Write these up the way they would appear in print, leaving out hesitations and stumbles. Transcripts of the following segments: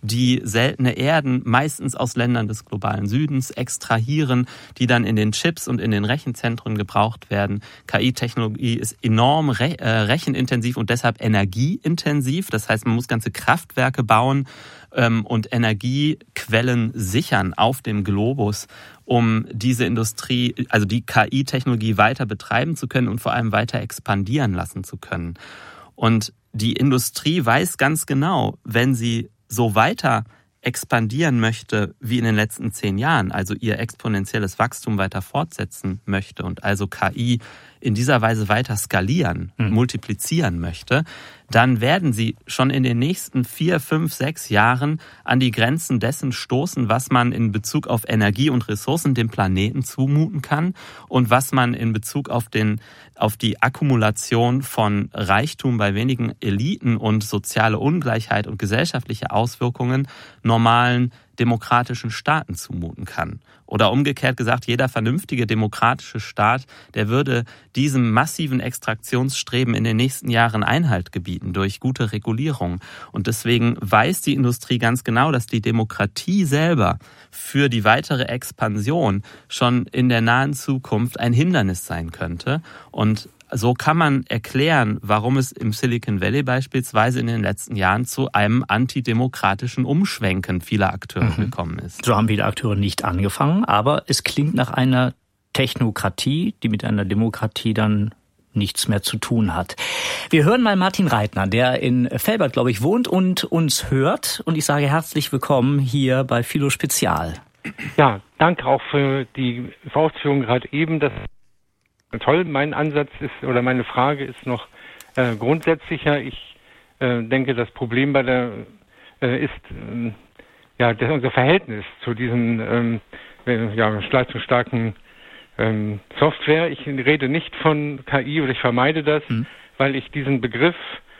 die seltene Erden meistens aus Ländern des globalen Südens extrahieren, die dann in den Chips und in den Rechenzentren gebraucht werden. KI-Technologie ist enorm rechenintensiv und deshalb energieintensiv. Das heißt, man muss ganze Kraftwerke bauen und Energiequellen sichern auf dem Globus, um diese Industrie, also die KI-Technologie weiter betreiben zu können und vor allem weiter expandieren lassen zu können. Und die Industrie weiß ganz genau, wenn sie so weiter expandieren möchte wie in den letzten 10 Jahren, also ihr exponentielles Wachstum weiter fortsetzen möchte und also KI in dieser Weise weiter skalieren, multiplizieren möchte, dann werden sie schon in den nächsten 4, 5, 6 Jahren an die Grenzen dessen stoßen, was man in Bezug auf Energie und Ressourcen dem Planeten zumuten kann und was man in Bezug auf die Akkumulation von Reichtum bei wenigen Eliten und soziale Ungleichheit und gesellschaftliche Auswirkungen normalen demokratischen Staaten zumuten kann. Oder umgekehrt gesagt, jeder vernünftige demokratische Staat, der würde diesem massiven Extraktionsstreben in den nächsten Jahren Einhalt gebieten durch gute Regulierung. Und deswegen weiß die Industrie ganz genau, dass die Demokratie selber für die weitere Expansion schon in der nahen Zukunft ein Hindernis sein könnte. Und so kann man erklären, warum es im Silicon Valley beispielsweise in den letzten Jahren zu einem antidemokratischen Umschwenken vieler Akteure gekommen ist. So haben viele Akteure nicht angefangen, aber es klingt nach einer Technokratie, die mit einer Demokratie dann nichts mehr zu tun hat. Wir hören mal Martin Reitner, der in Velbert, glaube ich, wohnt und uns hört. Und ich sage herzlich willkommen hier bei Philo Spezial. Ja, danke auch für die Ausführung gerade eben. Das toll, mein Ansatz ist, oder meine Frage ist noch grundsätzlicher. Ich denke, das Problem bei ist unser Verhältnis zu diesen leistungsstarken Software. Ich rede nicht von KI oder ich vermeide das, weil ich diesen Begriff,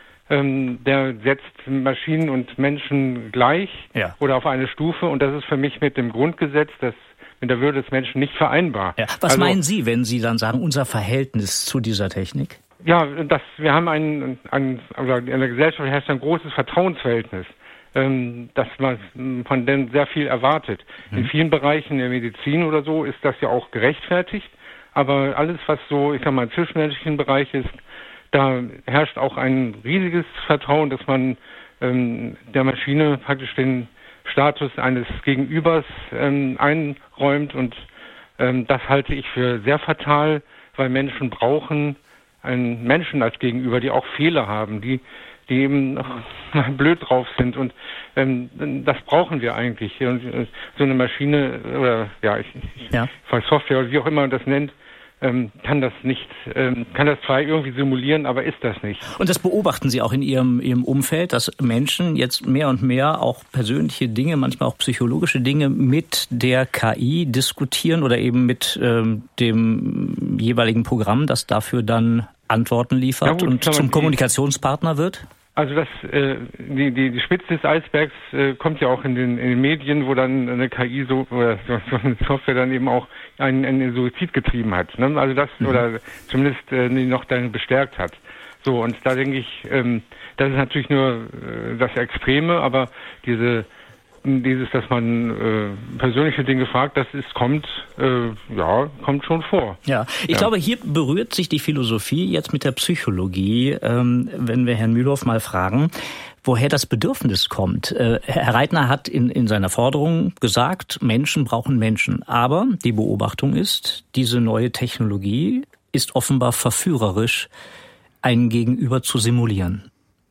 der setzt Maschinen und Menschen gleich oder auf eine Stufe, und das ist für mich mit dem Grundgesetz, mit der Würde des Menschen nicht vereinbar. Ja. Was meinen Sie, wenn Sie dann sagen, unser Verhältnis zu dieser Technik? Ja, wir haben in der Gesellschaft herrscht ein großes Vertrauensverhältnis, dass man von denen sehr viel erwartet. In vielen Bereichen der Medizin oder so ist das ja auch gerechtfertigt, aber alles, was so, ich sag mal, im zwischenmenschlichen Bereich ist, da herrscht auch ein riesiges Vertrauen, dass man der Maschine praktisch den Status eines Gegenübers einräumt, und das halte ich für sehr fatal, weil Menschen brauchen einen Menschen als Gegenüber, die auch Fehler haben, die eben blöd drauf sind, und das brauchen wir eigentlich. Und so eine Maschine oder Software oder wie auch immer man das nennt, kann das zwar irgendwie simulieren, aber ist das nicht. Und das beobachten Sie auch in Ihrem Umfeld, dass Menschen jetzt mehr und mehr auch persönliche Dinge, manchmal auch psychologische Dinge mit der KI diskutieren oder eben mit dem jeweiligen Programm, das dafür dann Antworten liefert und zum Kommunikationspartner wird? Also die Spitze des Eisbergs kommt ja auch in den Medien, wo dann eine KI oder eine Software dann eben auch einen Suizid getrieben hat, ne? Also das oder zumindest noch dann bestärkt hat. So, und da denke ich, das ist natürlich nur das Extreme, aber dieses, dass man persönliche Dinge fragt, kommt schon vor. Ja, ich glaube, hier berührt sich die Philosophie jetzt mit der Psychologie, wenn wir Herrn Mühlhoff mal fragen, woher das Bedürfnis kommt. Herr Reitner hat in seiner Forderung gesagt, Menschen brauchen Menschen. Aber die Beobachtung ist, diese neue Technologie ist offenbar verführerisch, einen Gegenüber zu simulieren.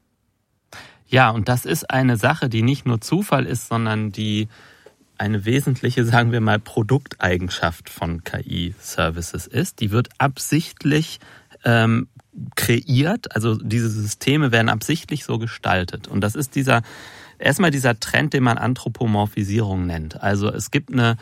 Ja, und das ist eine Sache, die nicht nur Zufall ist, sondern die eine wesentliche, sagen wir mal, Produkteigenschaft von KI-Services ist. Die wird absichtlich kreiert, also diese Systeme werden absichtlich so gestaltet. Und das ist erstmal dieser Trend, den man Anthropomorphisierung nennt. Also es gibt eine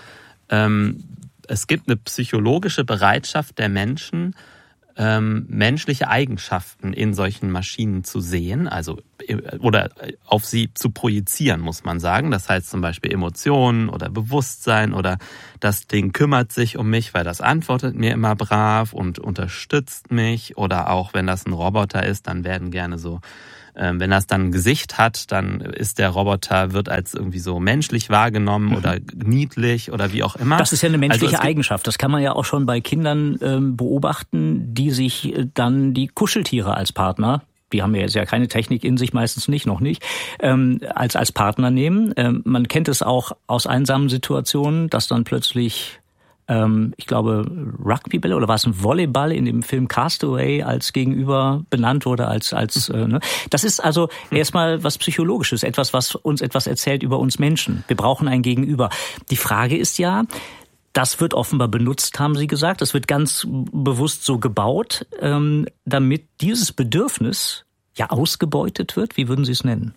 psychologische Bereitschaft der Menschen, menschliche Eigenschaften in solchen Maschinen zu sehen, also oder auf sie zu projizieren, muss man sagen. Das heißt zum Beispiel Emotionen oder Bewusstsein oder das Ding kümmert sich um mich, weil das antwortet mir immer brav und unterstützt mich. Oder auch wenn das ein Roboter ist, dann werden gerne so Wenn das dann ein Gesicht hat, dann ist der Roboter, wird als irgendwie so menschlich wahrgenommen oder niedlich oder wie auch immer. Das ist ja eine menschliche Eigenschaft. Das kann man ja auch schon bei Kindern beobachten, die sich dann die Kuscheltiere als Partner, die haben ja jetzt ja keine Technik in sich, meistens noch nicht, als Partner nehmen. Man kennt es auch aus einsamen Situationen, dass dann plötzlich ich glaube, Rugbybälle oder war es ein Volleyball in dem Film Castaway als Gegenüber benannt wurde ne? Das ist also erstmal was Psychologisches, etwas, was uns etwas erzählt über uns Menschen. Wir brauchen ein Gegenüber. Die Frage ist ja, das wird offenbar benutzt, haben Sie gesagt. Das wird ganz bewusst so gebaut, damit dieses Bedürfnis ja ausgebeutet wird. Wie würden Sie es nennen?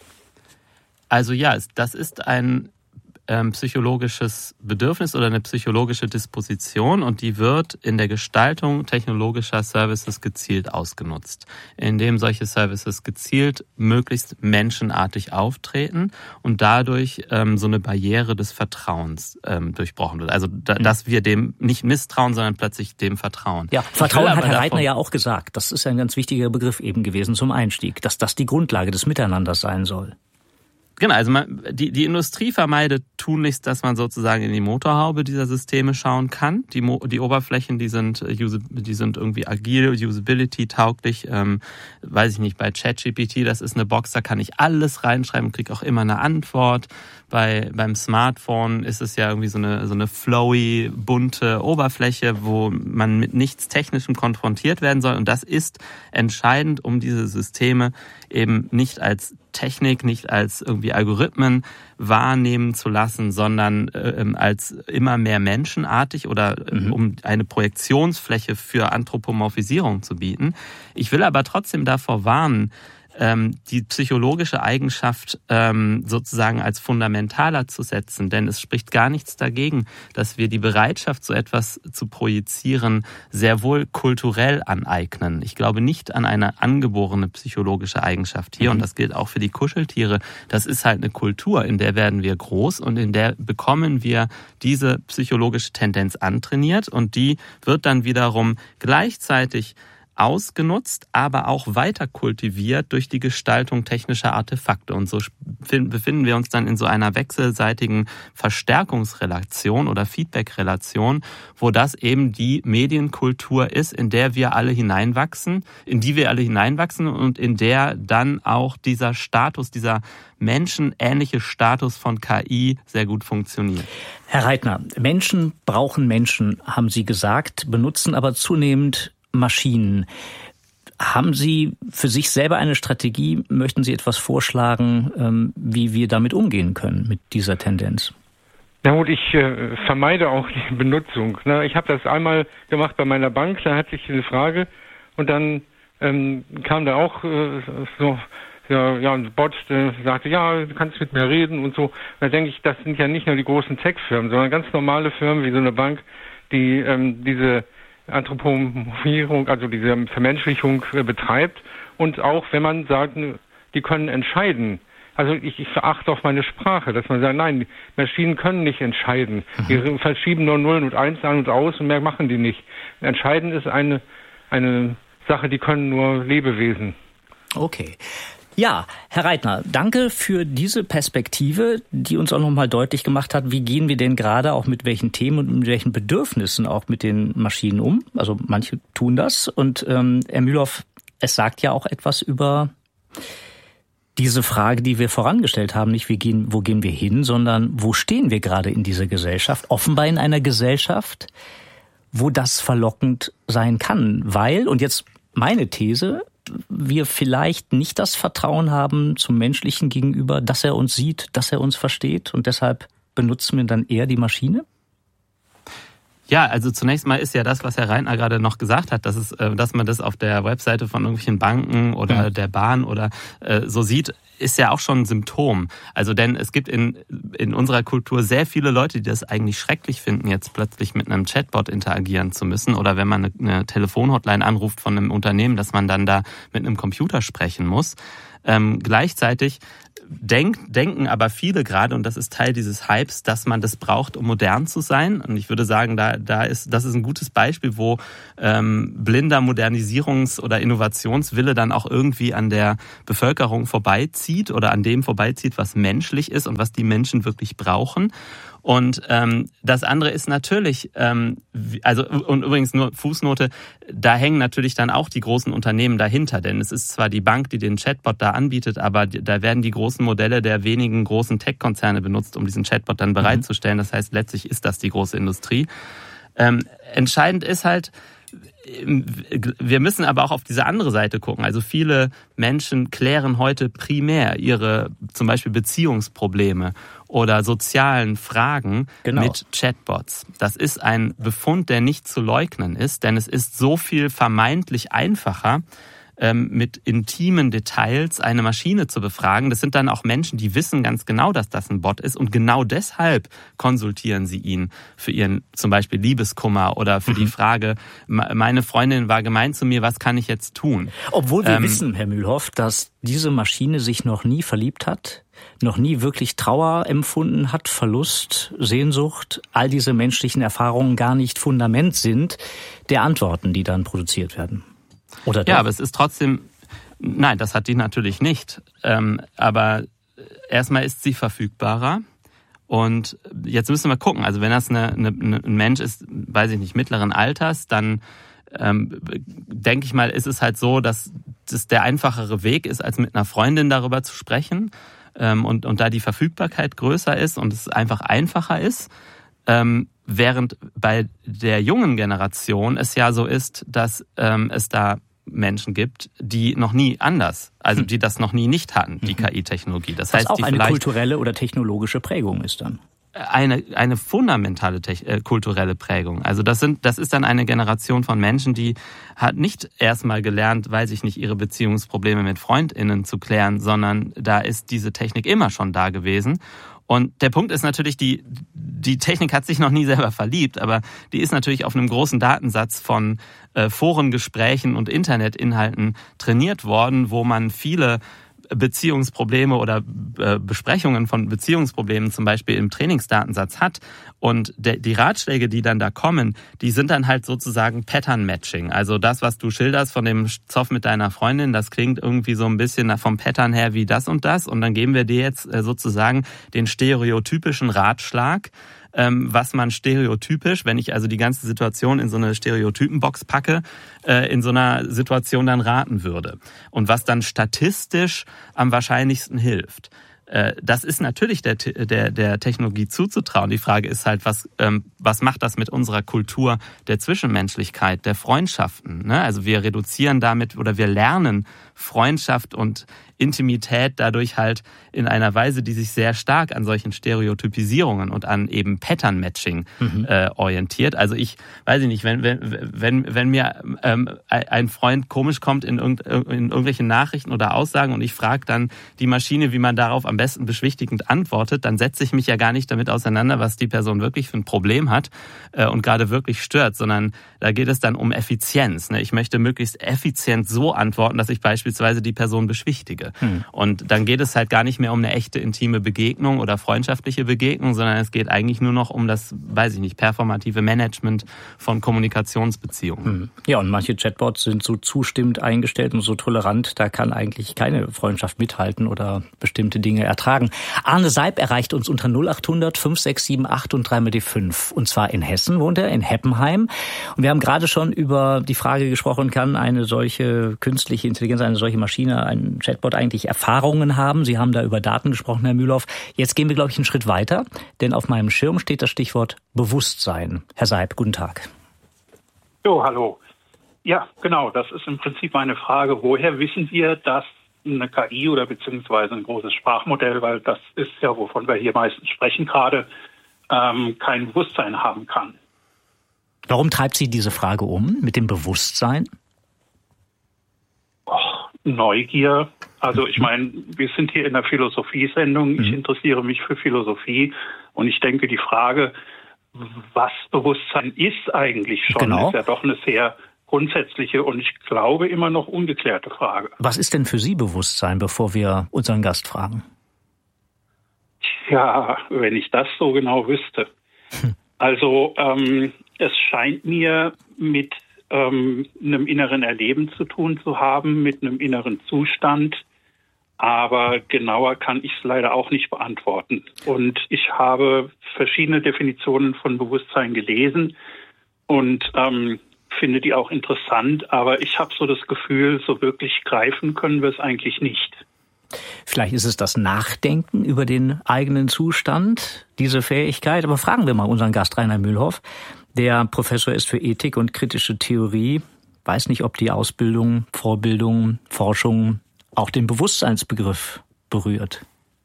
Also ja, das ist ein psychologisches Bedürfnis oder eine psychologische Disposition und die wird in der Gestaltung technologischer Services gezielt ausgenutzt, indem solche Services gezielt möglichst menschenartig auftreten und dadurch so eine Barriere des Vertrauens durchbrochen wird. Also dass wir dem nicht misstrauen, sondern plötzlich dem vertrauen. Ja, Vertrauen hat Herr Reitner ja auch gesagt. Das ist ein ganz wichtiger Begriff eben gewesen zum Einstieg, dass das die Grundlage des Miteinanders sein soll. Genau, also die Industrie vermeidet tunlichst, dass man sozusagen in die Motorhaube dieser Systeme schauen kann. Die Oberflächen, die sind irgendwie agil, usability tauglich. Weiß ich nicht, bei ChatGPT, das ist eine Box, da kann ich alles reinschreiben und kriege auch immer eine Antwort. Beim Smartphone ist es ja irgendwie so eine flowy, bunte Oberfläche, wo man mit nichts Technischem konfrontiert werden soll. Und das ist entscheidend, um diese Systeme eben nicht als Technik, nicht als irgendwie Algorithmen wahrnehmen zu lassen, sondern als immer mehr menschenartig oder um eine Projektionsfläche für Anthropomorphisierung zu bieten. Ich will aber trotzdem davor warnen, die psychologische Eigenschaft sozusagen als fundamentaler zu setzen, denn es spricht gar nichts dagegen, dass wir die Bereitschaft, so etwas zu projizieren, sehr wohl kulturell aneignen. Ich glaube nicht an eine angeborene psychologische Eigenschaft hier und das gilt auch für die Kuscheltiere. Das ist halt eine Kultur, in der werden wir groß und in der bekommen wir diese psychologische Tendenz antrainiert und die wird dann wiederum gleichzeitig ausgenutzt, aber auch weiter kultiviert durch die Gestaltung technischer Artefakte. Und so befinden wir uns dann in so einer wechselseitigen Verstärkungsrelation oder Feedback-Relation, wo das eben die Medienkultur ist, in die wir alle hineinwachsen und in der dann auch dieser Status, dieser menschenähnliche Status von KI sehr gut funktioniert. Herr Reitner, Menschen brauchen Menschen, haben Sie gesagt, benutzen aber zunehmend Maschinen. Haben Sie für sich selber eine Strategie? Möchten Sie etwas vorschlagen, wie wir damit umgehen können, mit dieser Tendenz? Na gut, ich vermeide auch die Benutzung. Ich habe das einmal gemacht bei meiner Bank, da hatte ich eine Frage und dann kam da auch ein Bot, der sagte, ja, du kannst mit mir reden und so. Und da denke ich, das sind ja nicht nur die großen Tech-Firmen, sondern ganz normale Firmen wie so eine Bank, die diese Anthropomorphisierung, also diese Vermenschlichung betreibt und auch, wenn man sagt, die können entscheiden. Also ich verachte auch meine Sprache, dass man sagt, nein, Maschinen können nicht entscheiden. Die verschieben nur Nullen und Eins an und aus und mehr machen die nicht. Entscheidend ist eine Sache, die können nur Lebewesen. Okay. Ja, Herr Reitner, danke für diese Perspektive, die uns auch nochmal deutlich gemacht hat, wie gehen wir denn gerade auch mit welchen Themen und mit welchen Bedürfnissen auch mit den Maschinen um. Also manche tun das und Herr Mühlhoff, es sagt ja auch etwas über diese Frage, die wir vorangestellt haben, nicht wo gehen wir hin, sondern wo stehen wir gerade in dieser Gesellschaft, offenbar in einer Gesellschaft, wo das verlockend sein kann, weil, und jetzt meine These, wir vielleicht nicht das Vertrauen haben zum Menschlichen gegenüber, dass er uns sieht, dass er uns versteht und deshalb benutzen wir dann eher die Maschine? Ja, also zunächst mal ist ja das, was Herr Reitner gerade noch gesagt hat, dass man das auf der Webseite von irgendwelchen Banken oder der Bahn oder so sieht, ist ja auch schon ein Symptom. Also denn es gibt in unserer Kultur sehr viele Leute, die das eigentlich schrecklich finden, jetzt plötzlich mit einem Chatbot interagieren zu müssen oder wenn man eine Telefonhotline anruft von einem Unternehmen, dass man dann da mit einem Computer sprechen muss. Gleichzeitig denken aber viele gerade, und das ist Teil dieses Hypes, dass man das braucht, um modern zu sein. Und ich würde sagen, das ist ein gutes Beispiel, wo blinder Modernisierungs- oder Innovationswille dann auch irgendwie an der Bevölkerung vorbeizieht oder an dem vorbeizieht, was menschlich ist und was die Menschen wirklich brauchen. Und das andere ist natürlich, und übrigens nur Fußnote, da hängen natürlich dann auch die großen Unternehmen dahinter, denn es ist zwar die Bank, die den Chatbot da anbietet, aber da werden die großen Modelle der wenigen großen Tech-Konzerne benutzt, um diesen Chatbot dann bereitzustellen. Das heißt, letztlich ist das die große Industrie. Entscheidend ist halt, wir müssen aber auch auf diese andere Seite gucken. Also viele Menschen klären heute primär ihre zum Beispiel Beziehungsprobleme oder sozialen Fragen mit Chatbots. Das ist ein Befund, der nicht zu leugnen ist, denn es ist so viel vermeintlich einfacher, mit intimen Details eine Maschine zu befragen. Das sind dann auch Menschen, die wissen ganz genau, dass das ein Bot ist und genau deshalb konsultieren sie ihn für ihren zum Beispiel Liebeskummer oder für die Frage, meine Freundin war gemein zu mir, was kann ich jetzt tun? Obwohl wir wissen, Herr Mühlhoff, dass diese Maschine sich noch nie verliebt hat, noch nie wirklich Trauer empfunden hat, Verlust, Sehnsucht, all diese menschlichen Erfahrungen gar nicht Fundament sind der Antworten, die dann produziert werden. Oder doch? Ja, aber es ist trotzdem, nein, das hat die natürlich nicht. Aber erstmal ist sie verfügbarer. Und jetzt müssen wir gucken. Also wenn das ein Mensch ist, weiß ich nicht, mittleren Alters, dann denke ich mal, ist es halt so, dass das der einfachere Weg ist, als mit einer Freundin darüber zu sprechen. Und da die Verfügbarkeit größer ist und es einfach einfacher ist. Während bei der jungen Generation es ja so ist, dass es da Menschen gibt, die noch nie anders, also die das noch nie nicht hatten, die KI-Technologie. Das heißt, was auch die eine vielleicht kulturelle oder technologische Prägung ist dann. Eine fundamentale kulturelle Prägung. Also das ist dann eine Generation von Menschen, die hat nicht erstmal gelernt, weiß ich nicht, ihre Beziehungsprobleme mit FreundInnen zu klären, sondern da ist diese Technik immer schon da gewesen. Und der Punkt ist natürlich, die Technik hat sich noch nie selber verliebt, aber die ist natürlich auf einem großen Datensatz von Forengesprächen und Internetinhalten trainiert worden, wo man viele Beziehungsprobleme oder Besprechungen von Beziehungsproblemen zum Beispiel im Trainingsdatensatz hat. Und die Ratschläge, die dann da kommen, die sind dann halt sozusagen Pattern-Matching. Also das, was du schilderst von dem Zoff mit deiner Freundin, das klingt irgendwie so ein bisschen vom Pattern her wie das. Und dann geben wir dir jetzt sozusagen den stereotypischen Ratschlag, was man stereotypisch, wenn ich also die ganze Situation in so eine Stereotypenbox packe, in so einer Situation dann raten würde. Und was dann statistisch am wahrscheinlichsten hilft. Das ist natürlich der Technologie zuzutrauen. Die Frage ist halt, was macht das mit unserer Kultur der Zwischenmenschlichkeit, der Freundschaften? Ne? Also wir reduzieren damit oder wir lernen Freundschaft und Intimität dadurch halt in einer Weise, die sich sehr stark an solchen Stereotypisierungen und an eben Pattern-Matching orientiert. Also ich weiß nicht, wenn mir ein Freund komisch kommt in irgendwelchen Nachrichten oder Aussagen und ich frage dann die Maschine, wie man darauf am besten beschwichtigend antwortet, dann setze ich mich ja gar nicht damit auseinander, was die Person wirklich für ein Problem hat und gerade wirklich stört, sondern da geht es dann um Effizienz. Ne? Ich möchte möglichst effizient so antworten, dass ich beispielsweise die Person beschwichtige. Und dann geht es halt gar nicht mehr um eine echte intime Begegnung oder freundschaftliche Begegnung, sondern es geht eigentlich nur noch um das, weiß ich nicht, performative Management von Kommunikationsbeziehungen. Ja, und manche Chatbots sind so zustimmend eingestellt und so tolerant, da kann eigentlich keine Freundschaft mithalten oder bestimmte Dinge ertragen. Arne Seib erreicht uns unter 0800 5678 und 3 die 5. Und zwar in Hessen wohnt er, in Heppenheim. Und wir haben gerade schon über die Frage gesprochen, kann eine solche künstliche Intelligenz, eine solche Maschine, ein Chatbot eigentlich Erfahrungen haben? Sie haben da über Daten gesprochen, Herr Mühlhoff. Jetzt gehen wir, glaube ich, einen Schritt weiter, denn auf meinem Schirm steht das Stichwort Bewusstsein. Herr Seib, guten Tag. Jo, hallo. Ja, genau, das ist im Prinzip eine Frage, woher wissen wir, dass eine KI oder beziehungsweise ein großes Sprachmodell, weil das ist ja, wovon wir hier meistens sprechen gerade, kein Bewusstsein haben kann. Warum treibt Sie diese Frage um mit dem Bewusstsein? Neugier. Also ich meine, wir sind hier in der Philosophiesendung. Ich interessiere mich für Philosophie und ich denke, die Frage, was Bewusstsein ist eigentlich schon, ist ja doch eine sehr grundsätzliche und ich glaube immer noch ungeklärte Frage. Was ist denn für Sie Bewusstsein, bevor wir unseren Gast fragen? Ja, wenn ich das so genau wüsste. Also es scheint mir mit einem inneren Erleben zu tun zu haben, mit einem inneren Zustand. Aber genauer kann ich es leider auch nicht beantworten. Und ich habe verschiedene Definitionen von Bewusstsein gelesen und finde die auch interessant. Aber ich habe so das Gefühl, so wirklich greifen können wir es eigentlich nicht. Vielleicht ist es das Nachdenken über den eigenen Zustand, diese Fähigkeit. Aber fragen wir mal unseren Gast Rainer Mühlhoff. Der Professor ist für Ethik und kritische Theorie. Weiß nicht, ob die Ausbildung, Vorbildung, Forschung auch den Bewusstseinsbegriff berührt.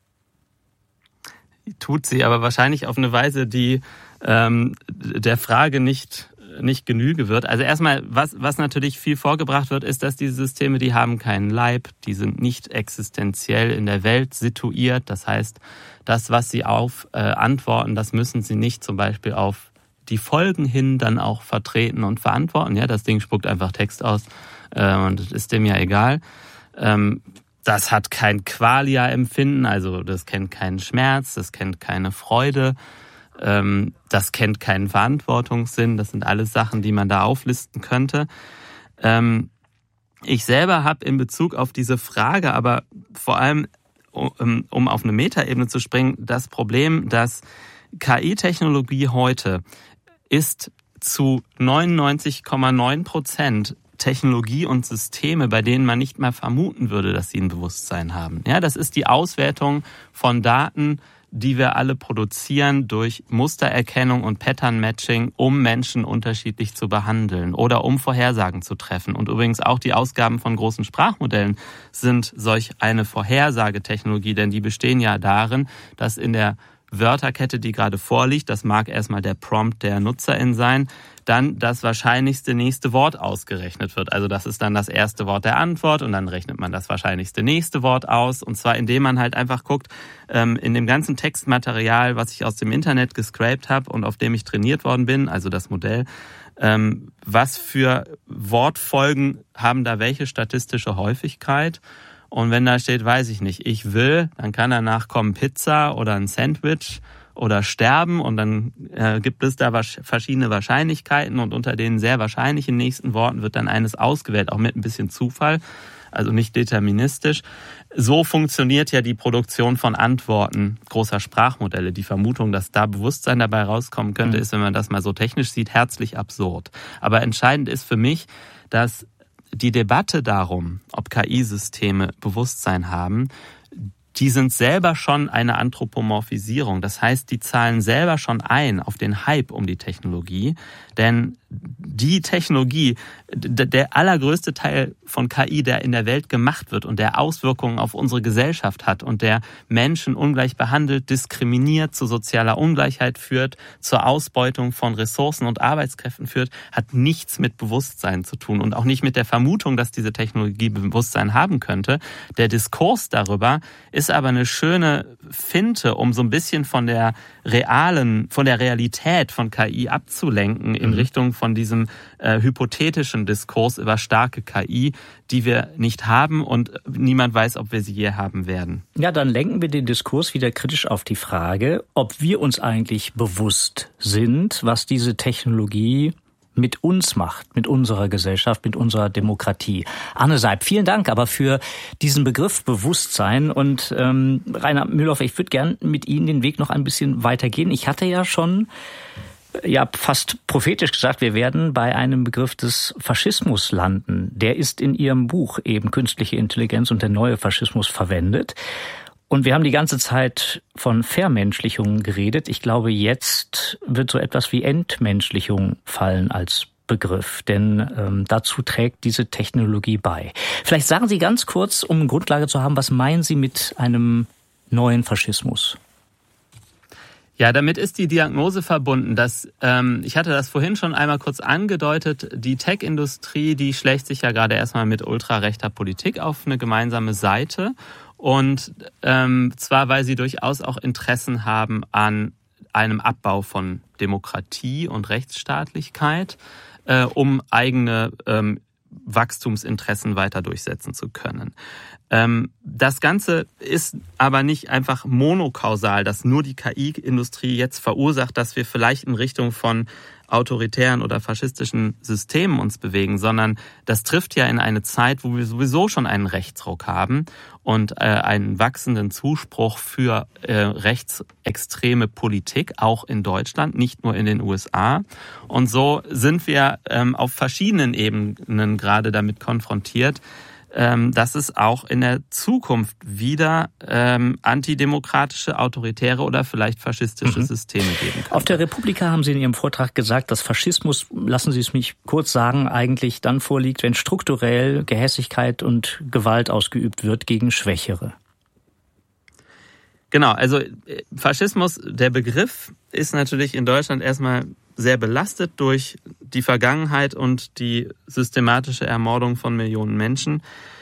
Tut sie, aber wahrscheinlich auf eine Weise, die der Frage nicht Genüge wird. Also erstmal, was natürlich viel vorgebracht wird, ist, dass diese Systeme, die haben keinen Leib, die sind nicht existenziell in der Welt situiert. Das heißt, das, was sie antworten, das müssen sie nicht zum Beispiel auf die Folgen hin dann auch vertreten und verantworten. Ja, das Ding spuckt einfach Text aus und das ist dem ja egal. Das hat kein Qualia-Empfinden, also das kennt keinen Schmerz, das kennt keine Freude, das kennt keinen Verantwortungssinn. Das sind alles Sachen, die man da auflisten könnte. Ich selber habe in Bezug auf diese Frage, aber vor allem, um auf eine Metaebene zu springen, das Problem, dass KI-Technologie heute ist zu 99,9% Technologie und Systeme, bei denen man nicht mal vermuten würde, dass sie ein Bewusstsein haben. Ja, das ist die Auswertung von Daten, die wir alle produzieren durch Mustererkennung und Pattern-Matching, um Menschen unterschiedlich zu behandeln oder um Vorhersagen zu treffen. Und übrigens auch die Ausgaben von großen Sprachmodellen sind solch eine Vorhersagetechnologie, denn die bestehen ja darin, dass in der Wörterkette, die gerade vorliegt, das mag erstmal der Prompt der Nutzerin sein, dann das wahrscheinlichste nächste Wort ausgerechnet wird. Also das ist dann das erste Wort der Antwort und dann rechnet man das wahrscheinlichste nächste Wort aus. Und zwar indem man halt einfach guckt, in dem ganzen Textmaterial, was ich aus dem Internet gescrapt habe und auf dem ich trainiert worden bin, also das Modell, was für Wortfolgen haben da welche statistische Häufigkeit. Und wenn da steht, weiß ich nicht, ich will, dann kann danach kommen Pizza oder ein Sandwich oder sterben und dann gibt es da verschiedene Wahrscheinlichkeiten und unter den sehr wahrscheinlichen nächsten Worten wird dann eines ausgewählt, auch mit ein bisschen Zufall, also nicht deterministisch. So funktioniert ja die Produktion von Antworten großer Sprachmodelle. Die Vermutung, dass da Bewusstsein dabei rauskommen könnte, ist, wenn man das mal so technisch sieht, herzlich absurd. Aber entscheidend ist für mich, dass die Debatte darum, ob KI-Systeme Bewusstsein haben, die sind selber schon eine Anthropomorphisierung. Das heißt, die zahlen selber schon ein auf den Hype um die Technologie. Denn die Technologie, der allergrößte Teil von KI, der in der Welt gemacht wird und der Auswirkungen auf unsere Gesellschaft hat und der Menschen ungleich behandelt, diskriminiert, zu sozialer Ungleichheit führt, zur Ausbeutung von Ressourcen und Arbeitskräften führt, hat nichts mit Bewusstsein zu tun und auch nicht mit der Vermutung, dass diese Technologie Bewusstsein haben könnte. Der Diskurs darüber ist aber eine schöne Finte, um so ein bisschen von der Realität von KI abzulenken in Richtung von diesem hypothetischen Diskurs über starke KI, die wir nicht haben und niemand weiß, ob wir sie je haben werden. Ja, dann lenken wir den Diskurs wieder kritisch auf die Frage, ob wir uns eigentlich bewusst sind, was diese Technologie mit uns macht, mit unserer Gesellschaft, mit unserer Demokratie. Arne Seib, vielen Dank aber für diesen Begriff Bewusstsein. Und Rainer Mühlhoff, ich würde gern mit Ihnen den Weg noch ein bisschen weitergehen. Ich hatte ja schon fast prophetisch gesagt, wir werden bei einem Begriff des Faschismus landen. Der ist in Ihrem Buch eben Künstliche Intelligenz und der neue Faschismus verwendet. Und wir haben die ganze Zeit von Vermenschlichung geredet. Ich glaube, jetzt wird so etwas wie Entmenschlichung fallen als Begriff, denn dazu trägt diese Technologie bei. Vielleicht sagen Sie ganz kurz, um eine Grundlage zu haben, was meinen Sie mit einem neuen Faschismus? Ja, damit ist die Diagnose verbunden, dass ich hatte das vorhin schon einmal kurz angedeutet, die Tech-Industrie, die schlägt sich ja gerade erstmal mit ultrarechter Politik auf eine gemeinsame Seite. Und zwar, weil sie durchaus auch Interessen haben an einem Abbau von Demokratie und Rechtsstaatlichkeit, um eigene Wachstumsinteressen weiter durchsetzen zu können. Das Ganze ist aber nicht einfach monokausal, dass nur die KI-Industrie jetzt verursacht, dass wir vielleicht in Richtung von autoritären oder faschistischen Systemen uns bewegen, sondern das trifft ja in eine Zeit, wo wir sowieso schon einen Rechtsruck haben und einen wachsenden Zuspruch für rechtsextreme Politik, auch in Deutschland, nicht nur in den USA. Und so sind wir auf verschiedenen Ebenen gerade damit konfrontiert, dass es auch in der Zukunft wieder antidemokratische, autoritäre oder vielleicht faschistische Systeme geben kann. Auf der Republika haben Sie in Ihrem Vortrag gesagt, dass Faschismus, lassen Sie es mich kurz sagen, eigentlich dann vorliegt, wenn strukturell Gehässigkeit und Gewalt ausgeübt wird gegen Schwächere. Genau, also Faschismus, der Begriff ist natürlich in Deutschland erstmal sehr belastet durch die Vergangenheit und die systematische Ermordung von Millionen Menschen.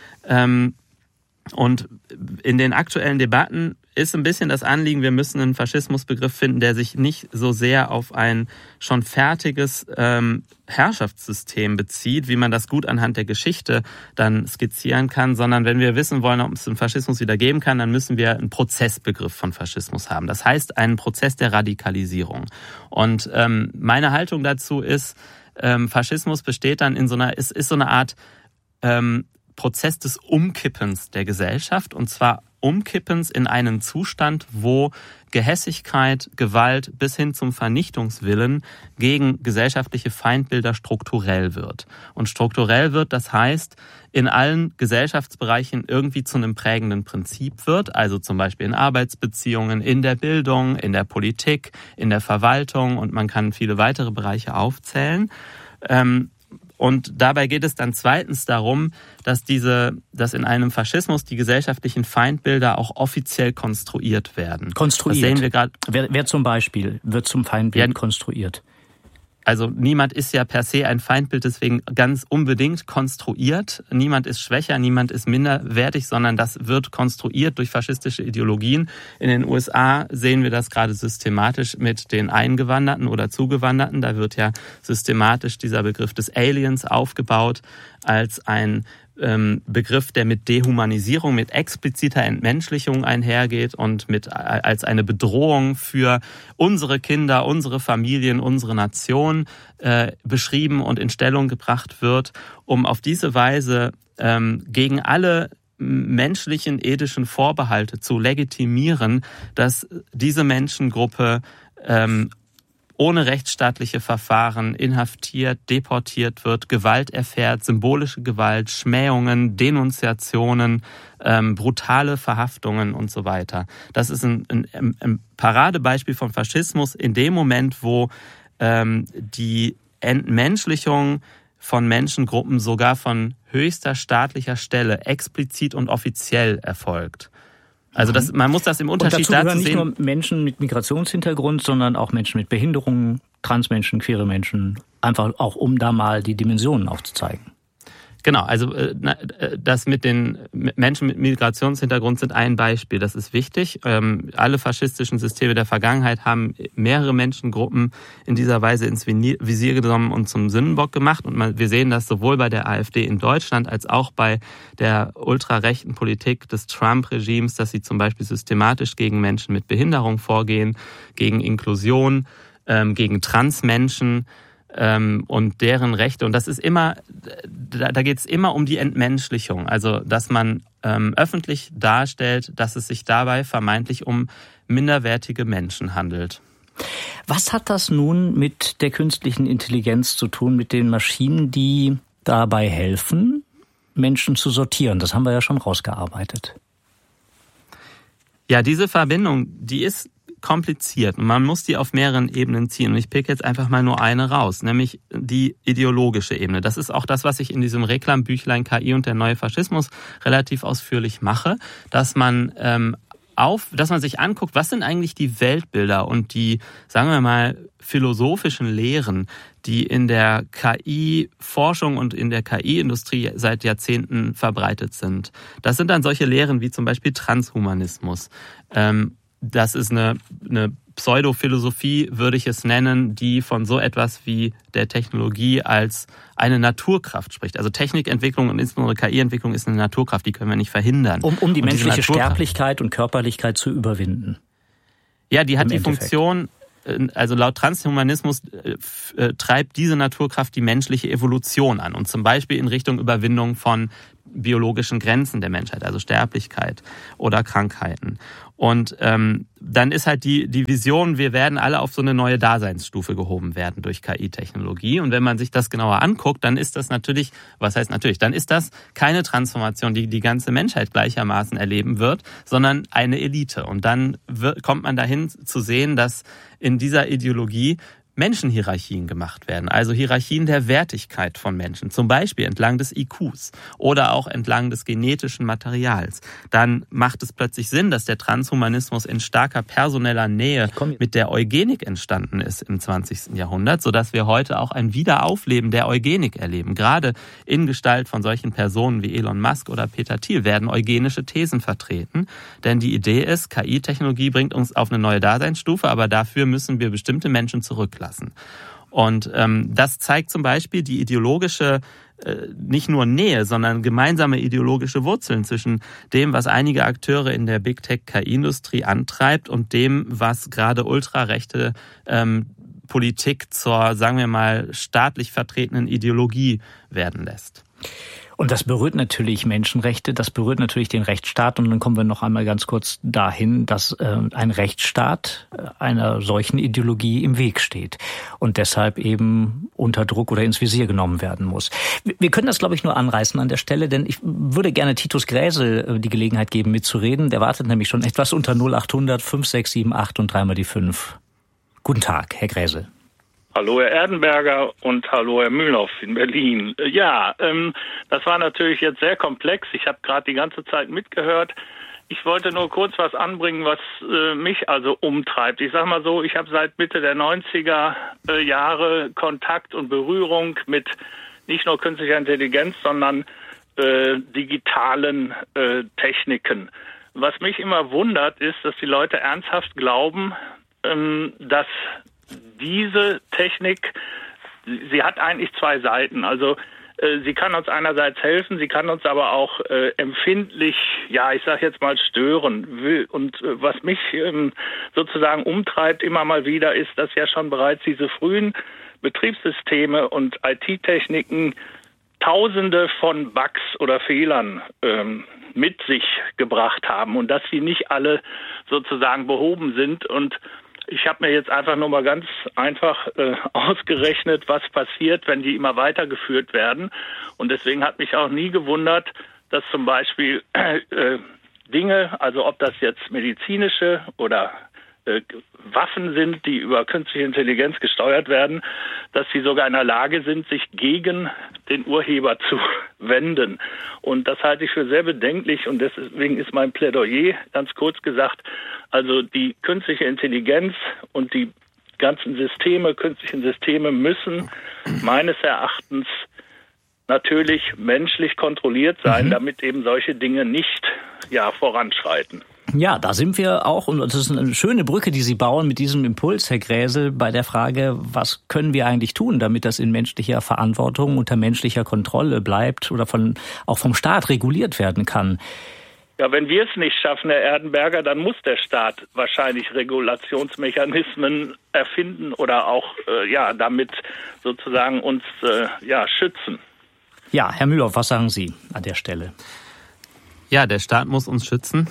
Und in den aktuellen Debatten ist ein bisschen das Anliegen, wir müssen einen Faschismusbegriff finden, der sich nicht so sehr auf ein schon fertiges Herrschaftssystem bezieht, wie man das gut anhand der Geschichte dann skizzieren kann, sondern wenn wir wissen wollen, ob es einen Faschismus wieder geben kann, dann müssen wir einen Prozessbegriff von Faschismus haben. Das heißt, einen Prozess der Radikalisierung. Und meine Haltung dazu ist, Faschismus besteht dann in so eine Art Prozess des Umkippens der Gesellschaft, und zwar Umkippens in einen Zustand, wo Gehässigkeit, Gewalt bis hin zum Vernichtungswillen gegen gesellschaftliche Feindbilder strukturell wird. Und strukturell wird, das heißt, in allen Gesellschaftsbereichen irgendwie zu einem prägenden Prinzip wird, also zum Beispiel in Arbeitsbeziehungen, in der Bildung, in der Politik, in der Verwaltung, und man kann viele weitere Bereiche aufzählen. Und dabei geht es dann zweitens darum, dass in einem Faschismus die gesellschaftlichen Feindbilder auch offiziell konstruiert werden. Konstruiert? Das sehen wir gerade. Wer zum Beispiel wird zum Feindbild konstruiert? Also niemand ist ja per se ein Feindbild, deswegen ganz unbedingt konstruiert. Niemand ist schwächer, niemand ist minderwertig, sondern das wird konstruiert durch faschistische Ideologien. In den USA sehen wir das gerade systematisch mit den Eingewanderten oder Zugewanderten. Da wird ja systematisch dieser Begriff des Aliens aufgebaut als ein Begriff, der mit Dehumanisierung, mit expliziter Entmenschlichung einhergeht und als eine Bedrohung für unsere Kinder, unsere Familien, unsere Nation beschrieben und in Stellung gebracht wird, um auf diese Weise gegen alle menschlichen ethischen Vorbehalte zu legitimieren, dass diese Menschengruppe ohne rechtsstaatliche Verfahren inhaftiert, deportiert wird, Gewalt erfährt, symbolische Gewalt, Schmähungen, Denunziationen, brutale Verhaftungen und so weiter. Das ist ein Paradebeispiel von Faschismus in dem Moment, wo die Entmenschlichung von Menschengruppen sogar von höchster staatlicher Stelle explizit und offiziell erfolgt. Also man muss das im Unterschied dazu gehören sehen. Nicht nur Menschen mit Migrationshintergrund, sondern auch Menschen mit Behinderungen, Transmenschen, queere Menschen, einfach auch um da mal die Dimensionen aufzuzeigen. Genau, also das mit den Menschen mit Migrationshintergrund sind ein Beispiel, das ist wichtig. Alle faschistischen Systeme der Vergangenheit haben mehrere Menschengruppen in dieser Weise ins Visier genommen und zum Sündenbock gemacht. Und wir sehen das sowohl bei der AfD in Deutschland als auch bei der ultrarechten Politik des Trump-Regimes, dass sie zum Beispiel systematisch gegen Menschen mit Behinderung vorgehen, gegen Inklusion, gegen Transmenschen und deren Rechte. Und das ist immer, da geht es immer um die Entmenschlichung. Also, dass man öffentlich darstellt, dass es sich dabei vermeintlich um minderwertige Menschen handelt. Was hat das nun mit der künstlichen Intelligenz zu tun, mit den Maschinen, die dabei helfen, Menschen zu sortieren? Das haben wir ja schon rausgearbeitet. Ja, diese Verbindung, die ist kompliziert und man muss die auf mehreren Ebenen ziehen. Und ich pick jetzt einfach mal nur eine raus, nämlich die ideologische Ebene. Das ist auch das, was ich in diesem Reklambüchlein KI und der neue Faschismus relativ ausführlich mache, dass man sich anguckt, was sind eigentlich die Weltbilder und die, sagen wir mal, philosophischen Lehren, die in der KI-Forschung und in der KI-Industrie seit Jahrzehnten verbreitet sind. Das sind dann solche Lehren wie zum Beispiel Transhumanismus. Das ist eine Pseudophilosophie würde ich es nennen, die von so etwas wie der Technologie als eine Naturkraft spricht. Also Technikentwicklung und insbesondere KI-Entwicklung ist eine Naturkraft, die können wir nicht verhindern. Um die menschliche Sterblichkeit und Körperlichkeit zu überwinden. Ja, die hat die Funktion, also laut Transhumanismus treibt diese Naturkraft die menschliche Evolution an und zum Beispiel in Richtung Überwindung von biologischen Grenzen der Menschheit, also Sterblichkeit oder Krankheiten. Und dann ist halt die Vision, wir werden alle auf so eine neue Daseinsstufe gehoben werden durch KI-Technologie. Und wenn man sich das genauer anguckt, dann ist das natürlich, dann ist das keine Transformation, die die ganze Menschheit gleichermaßen erleben wird, sondern eine Elite. Und dann kommt man dahin zu sehen, dass in dieser Ideologie Menschenhierarchien gemacht werden, also Hierarchien der Wertigkeit von Menschen, zum Beispiel entlang des IQs oder auch entlang des genetischen Materials. Dann macht es plötzlich Sinn, dass der Transhumanismus in starker personeller Nähe mit der Eugenik entstanden ist im 20. Jahrhundert, sodass wir heute auch ein Wiederaufleben der Eugenik erleben. Gerade in Gestalt von solchen Personen wie Elon Musk oder Peter Thiel werden eugenische Thesen vertreten, denn die Idee ist, KI-Technologie bringt uns auf eine neue Daseinsstufe, aber dafür müssen wir bestimmte Menschen zurücklassen. Und das zeigt zum Beispiel die ideologische, nicht nur Nähe, sondern gemeinsame ideologische Wurzeln zwischen dem, was einige Akteure in der Big Tech KI-Industrie antreibt und dem, was gerade ultrarechte Politik zur, sagen wir mal, staatlich vertretenen Ideologie werden lässt. Und das berührt natürlich Menschenrechte, das berührt natürlich den Rechtsstaat. Und dann kommen wir noch einmal ganz kurz dahin, dass ein Rechtsstaat einer solchen Ideologie im Weg steht und deshalb eben unter Druck oder ins Visier genommen werden muss. Wir können das, glaube ich, nur anreißen an der Stelle, denn ich würde gerne Titus Gräse die Gelegenheit geben, mitzureden. Der wartet nämlich schon etwas unter 0800 5678 und 3 mal die 5. Guten Tag, Herr Gräse. Hallo Herr Erdenberger und hallo Herr Mühlhoff in Berlin. Ja, das war natürlich jetzt sehr komplex. Ich habe gerade die ganze Zeit mitgehört. Ich wollte nur kurz was anbringen, was mich also umtreibt. Ich sag mal so, ich habe seit Mitte der 90er Jahre Kontakt und Berührung mit nicht nur künstlicher Intelligenz, sondern digitalen Techniken. Was mich immer wundert, ist, dass die Leute ernsthaft glauben, dass diese Technik, sie hat eigentlich zwei Seiten. Also sie kann uns einerseits helfen, sie kann uns aber auch empfindlich, ja, ich sage jetzt mal stören. Und was mich sozusagen umtreibt immer mal wieder, ist, dass ja schon bereits diese frühen Betriebssysteme und IT-Techniken Tausende von Bugs oder Fehlern mit sich gebracht haben und dass sie nicht alle sozusagen behoben sind. Und ich habe mir jetzt einfach nur mal ganz einfach ausgerechnet, was passiert, wenn die immer weitergeführt werden. Und deswegen hat mich auch nie gewundert, dass zum Beispiel Dinge, also ob das jetzt medizinische oder Waffen sind, die über künstliche Intelligenz gesteuert werden, dass sie sogar in der Lage sind, sich gegen den Urheber zu wenden. Und das halte ich für sehr bedenklich und deswegen ist mein Plädoyer, ganz kurz gesagt, also die künstliche Intelligenz und die ganzen Systeme, künstlichen Systeme müssen meines Erachtens natürlich menschlich kontrolliert sein, damit eben solche Dinge nicht voranschreiten. Ja, da sind wir auch, und das ist eine schöne Brücke, die Sie bauen mit diesem Impuls, Herr Gräse, bei der Frage, was können wir eigentlich tun, damit das in menschlicher Verantwortung, unter menschlicher Kontrolle bleibt oder auch vom Staat reguliert werden kann. Ja, wenn wir es nicht schaffen, Herr Erdenberger, dann muss der Staat wahrscheinlich Regulationsmechanismen erfinden oder auch damit sozusagen uns schützen. Ja, Herr Mühlhoff, was sagen Sie an der Stelle? Ja, der Staat muss uns schützen.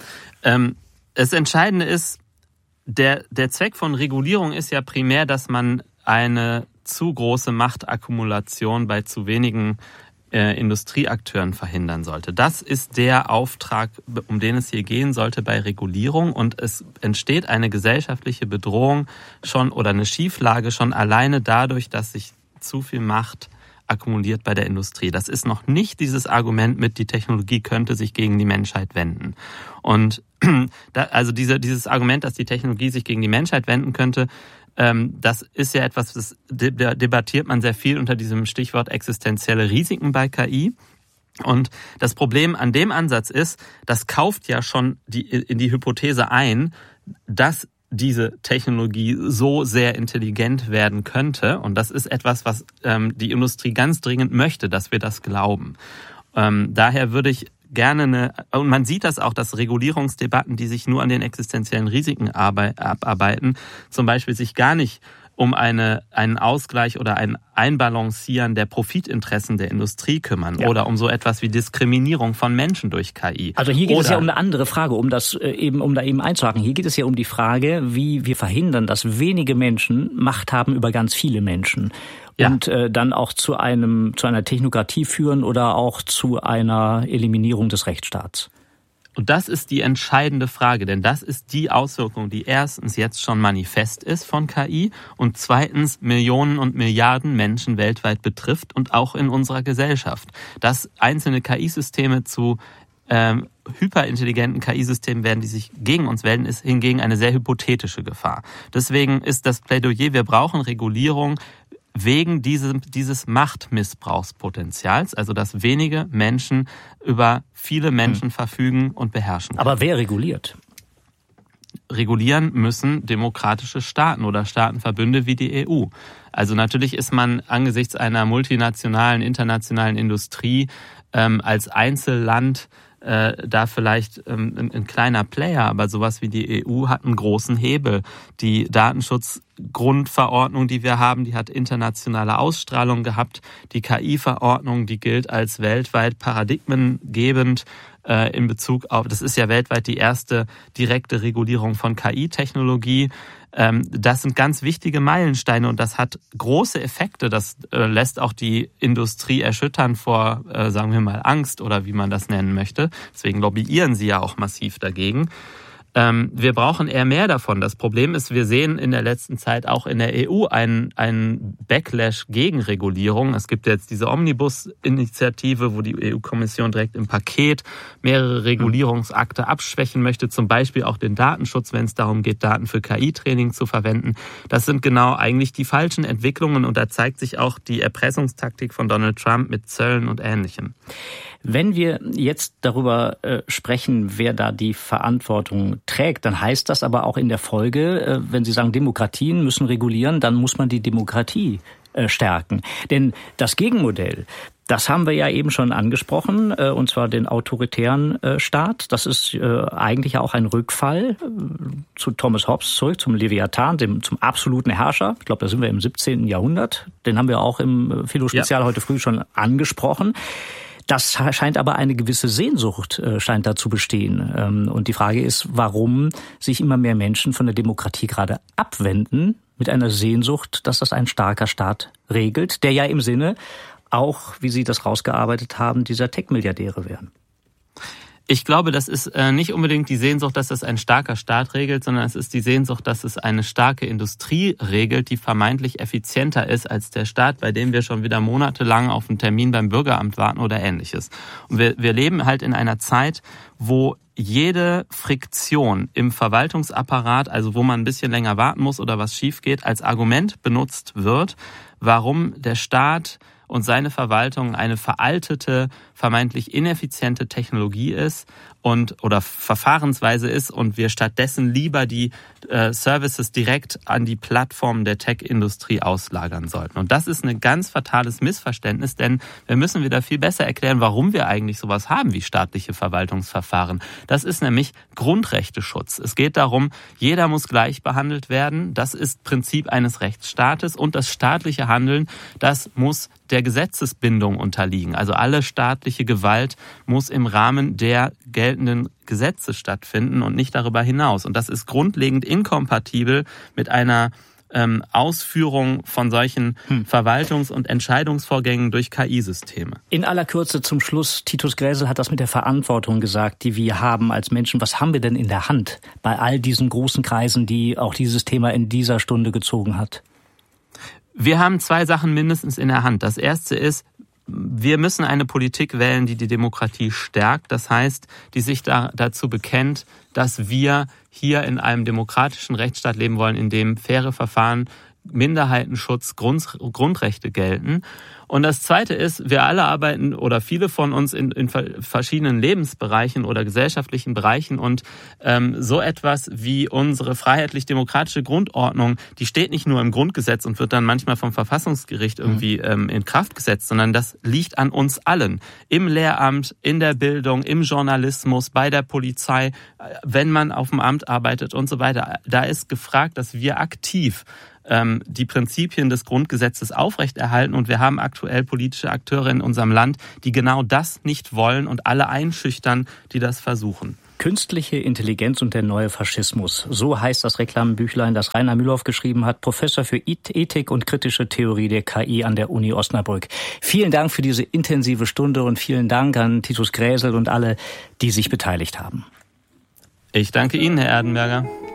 Das Entscheidende ist, der Zweck von Regulierung ist ja primär, dass man eine zu große Machtakkumulation bei zu wenigen Industrieakteuren verhindern sollte. Das ist der Auftrag, um den es hier gehen sollte bei Regulierung. Und es entsteht eine gesellschaftliche Bedrohung schon oder eine Schieflage schon alleine dadurch, dass sich zu viel Macht akkumuliert bei der Industrie. Das ist noch nicht dieses Argument mit, die Technologie könnte sich gegen die Menschheit wenden. Und dieses Argument, dass die Technologie sich gegen die Menschheit wenden könnte, das ist ja etwas, das debattiert man sehr viel unter diesem Stichwort existenzielle Risiken bei KI. Und das Problem an dem Ansatz ist, das kauft ja schon in die Hypothese ein, dass diese Technologie so sehr intelligent werden könnte. Und das ist etwas, was die Industrie ganz dringend möchte, dass wir das glauben. Daher würde ich gerne und man sieht das auch, dass Regulierungsdebatten, die sich nur an den existenziellen Risiken abarbeiten, zum Beispiel sich gar nicht um einen Ausgleich oder ein Einbalancieren der Profitinteressen der Industrie kümmern oder um so etwas wie Diskriminierung von Menschen durch KI. Also hier geht es ja um eine andere Frage, um da eben einzuhaken. Hier geht es ja um die Frage, wie wir verhindern, dass wenige Menschen Macht haben über ganz viele Menschen. Und dann auch zu einer Technokratie führen oder auch zu einer Eliminierung des Rechtsstaats. Und das ist die entscheidende Frage, denn das ist die Auswirkung, die erstens jetzt schon manifest ist von KI und zweitens Millionen und Milliarden Menschen weltweit betrifft und auch in unserer Gesellschaft. Dass einzelne KI-Systeme zu hyperintelligenten KI-Systemen werden, die sich gegen uns wenden, ist hingegen eine sehr hypothetische Gefahr. Deswegen ist das Plädoyer, wir brauchen Regulierung wegen dieses Machtmissbrauchspotenzials, also dass wenige Menschen über viele Menschen verfügen und beherrschen können. Aber wer reguliert? Regulieren müssen demokratische Staaten oder Staatenverbünde wie die EU. Also natürlich ist man angesichts einer multinationalen, internationalen Industrie als Einzelland da vielleicht ein kleiner Player, aber sowas wie die EU hat einen großen Hebel. Die Datenschutzgrundverordnung, die wir haben, die hat internationale Ausstrahlung gehabt. Die KI-Verordnung, die gilt als weltweit paradigmengebend in Bezug auf, das ist ja weltweit die erste direkte Regulierung von KI-Technologie. Das sind ganz wichtige Meilensteine und das hat große Effekte. Das lässt auch die Industrie erschüttern vor, sagen wir mal, Angst oder wie man das nennen möchte. Deswegen lobbyieren sie ja auch massiv dagegen. Wir brauchen eher mehr davon. Das Problem ist, wir sehen in der letzten Zeit auch in der EU einen Backlash gegen Regulierung. Es gibt jetzt diese Omnibus-Initiative, wo die EU-Kommission direkt im Paket mehrere Regulierungsakte abschwächen möchte, zum Beispiel auch den Datenschutz, wenn es darum geht, Daten für KI-Training zu verwenden. Das sind genau eigentlich die falschen Entwicklungen und da zeigt sich auch die Erpressungstaktik von Donald Trump mit Zöllen und Ähnlichem. Wenn wir jetzt darüber sprechen, wer da die Verantwortung trägt, dann heißt das aber auch in der Folge, wenn Sie sagen, Demokratien müssen regulieren, dann muss man die Demokratie stärken. Denn das Gegenmodell, das haben wir ja eben schon angesprochen, und zwar den autoritären Staat. Das ist eigentlich auch ein Rückfall zu Thomas Hobbes zurück, zum Leviathan, zum absoluten Herrscher. Ich glaube, da sind wir im 17. Jahrhundert. Den haben wir auch im Philo-Spezial heute früh schon angesprochen. Das scheint aber eine gewisse Sehnsucht scheint da zu bestehen. Und die Frage ist, warum sich immer mehr Menschen von der Demokratie gerade abwenden mit einer Sehnsucht, dass das ein starker Staat regelt, der ja im Sinne auch, wie Sie das rausgearbeitet haben, dieser Tech-Milliardäre wären. Ich glaube, das ist nicht unbedingt die Sehnsucht, dass es ein starker Staat regelt, sondern es ist die Sehnsucht, dass es eine starke Industrie regelt, die vermeintlich effizienter ist als der Staat, bei dem wir schon wieder monatelang auf einen Termin beim Bürgeramt warten oder Ähnliches. Und wir leben halt in einer Zeit, wo jede Friktion im Verwaltungsapparat, also wo man ein bisschen länger warten muss oder was schief geht, als Argument benutzt wird, warum der Staat und seine Verwaltung eine veraltete, vermeintlich ineffiziente Technologie ist oder Verfahrensweise ist und wir stattdessen lieber die Services direkt an die Plattformen der Tech-Industrie auslagern sollten. Und das ist ein ganz fatales Missverständnis, denn wir müssen wieder viel besser erklären, warum wir eigentlich sowas haben wie staatliche Verwaltungsverfahren. Das ist nämlich Grundrechteschutz. Es geht darum, jeder muss gleich behandelt werden. Das ist Prinzip eines Rechtsstaates und das staatliche Handeln, das muss der Gesetzesbindung unterliegen. Also alle staatliche Gewalt muss im Rahmen der geltenden Gesetze stattfinden und nicht darüber hinaus. Und das ist grundlegend inkompatibel mit einer Ausführung von solchen Verwaltungs- und Entscheidungsvorgängen durch KI-Systeme. In aller Kürze zum Schluss, Titus Gräsel hat das mit der Verantwortung gesagt, die wir haben als Menschen. Was haben wir denn in der Hand bei all diesen großen Kreisen, die auch dieses Thema in dieser Stunde gezogen hat? Wir haben zwei Sachen mindestens in der Hand. Das erste ist, wir müssen eine Politik wählen, die die Demokratie stärkt. Das heißt, die sich dazu bekennt, dass wir hier in einem demokratischen Rechtsstaat leben wollen, in dem faire Verfahren, Minderheitenschutz, Grundrechte gelten. Und das Zweite ist, wir alle arbeiten oder viele von uns in verschiedenen Lebensbereichen oder gesellschaftlichen Bereichen und so etwas wie unsere freiheitlich-demokratische Grundordnung, die steht nicht nur im Grundgesetz und wird dann manchmal vom Verfassungsgericht irgendwie in Kraft gesetzt, sondern das liegt an uns allen. Im Lehramt, in der Bildung, im Journalismus, bei der Polizei, wenn man auf dem Amt arbeitet und so weiter. Da ist gefragt, dass wir aktiv die Prinzipien des Grundgesetzes aufrechterhalten und wir haben aktuell politische Akteure in unserem Land, die genau das nicht wollen und alle einschüchtern, die das versuchen. Künstliche Intelligenz und der neue Faschismus. So heißt das Reklambüchlein, das Rainer Mühlhoff geschrieben hat, Professor für Ethik und kritische Theorie der KI an der Uni Osnabrück. Vielen Dank für diese intensive Stunde und vielen Dank an Titus Gräsel und alle, die sich beteiligt haben. Ich danke Ihnen, Herr Erdenberger.